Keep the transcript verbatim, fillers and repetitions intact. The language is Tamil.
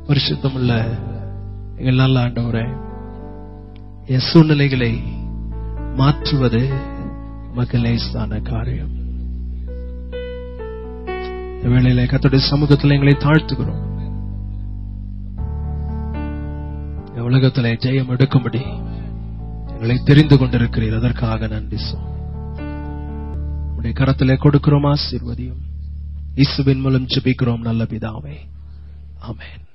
பரிசுத்தமுள்ள எங்கள் நல்ல ஆண்டவரே, என் சூழ்நிலைகளை மாற்றுவது உமக்கு லேசான காரியம். இந்த வேளையில கர்த்தருடைய சமூகத்தில் எங்களை தாழ்த்துகிறோம். உலகத்திலே ஜெயம் எடுக்கும்படி எங்களை தெரிந்து கொண்டிருக்கிறீர். அதற்காக நன்றி சொல். உடைய கரத்திலே கொடுக்கிறோம், ஆசீர்வதியும். இயேசுவின் மூலம் ஜெபிக்கிறோம் நல்ல பிதாவே. ஆமென்.